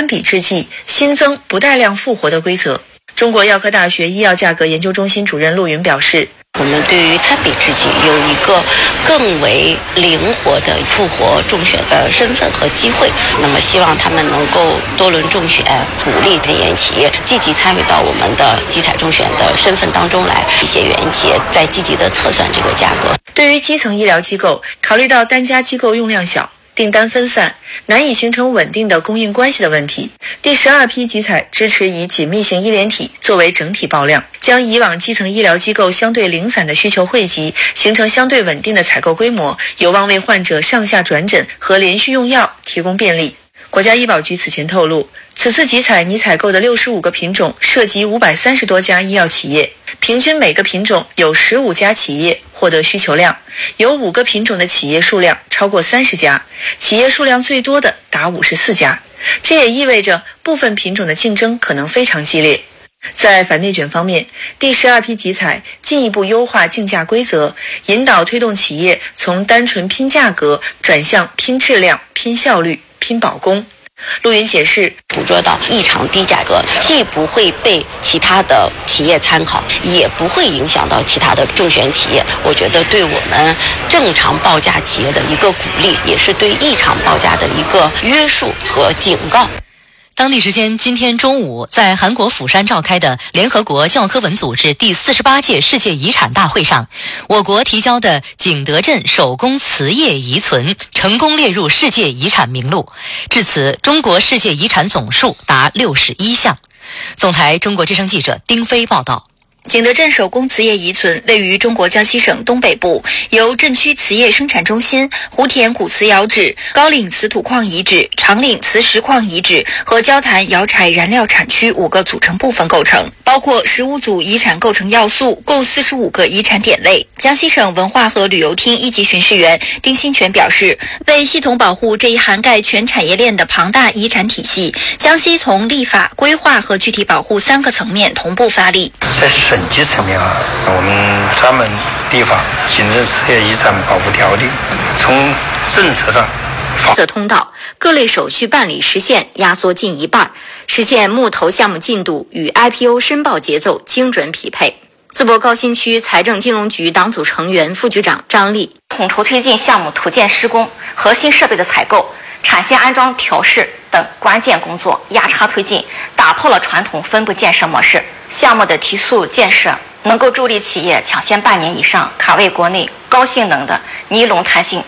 参比制剂新增不带量复活的规则。中国药科大学医药价格研究中心主任陆云表示， 我们对于参比制剂有一个更为灵活的复活中选的身份和机会，那么希望他们能够多轮中选，鼓励原研企业积极参与到我们的集采中选的身份当中来，一些原研企业在积极的测算这个价格。 对于基层医疗机构，考虑到单家机构用量小，订单分散，难以形成稳定的供应关系的问题，第12批集采支持以紧密型医联体作为整体报量，将以往基层医疗机构相对零散的需求汇集，形成相对稳定的采购规模，有望为患者上下转诊和连续用药提供便利。国家医保局此前透露，此次集采拟采购的65个品种涉及530多家医药企业，平均每个品种有15家企业获得需求量，有5个品种的企业数量超过30家，企业数量最多的达54家。这也意味着部分品种的竞争可能非常激烈。在反内卷方面，第12批集采进一步优化竞价规则，引导推动企业从单纯拼价格转向拼质量、拼效率、拼保供。陆云解释， 捕捉到异常低价格，既不会被其他的企业参考，也不会影响到其他的中选企业。我觉得对我们正常报价企业的一个鼓励，也是对异常报价的一个约束和警告。 当地时间今天中午，在韩国釜山召开的联合国教科文组织第48届世界遗产大会上，我国提交的景德镇手工瓷业遗存成功列入世界遗产名录，至此中国世界遗产总数达61项。总台中国之声记者丁飞报道。 景德镇手工瓷业遗存位于中国江西省东北部，由镇区瓷业生产中心、湖田古瓷窑址、高岭瓷土矿遗址、长岭瓷石矿遗址和焦坛窑柴燃料产区5个组成部分构成，包括15组遗产构成要素，共45个遗产点位。江西省文化和旅游厅一级巡视员丁新全表示，为系统保护这一涵盖全产业链的庞大遗产体系，江西从立法、规划和具体保护3个层面同步发力。 在省级层面我们专门立法《景德镇瓷业遗产保护条例》，从政策上色通道各类手续办理时限压缩近一半，实现木头项目进度与 IPO 申报节奏精准匹配。淄博高新区财政金融局党组成员、副局长张丽统筹推进项目土建施工、核心设备的采购、产线安装调试等关键工作压叉推进，打破了传统分部建设模式。项目的提速建设能够助力企业抢先半年以上卡位国内高性能的尼龙弹性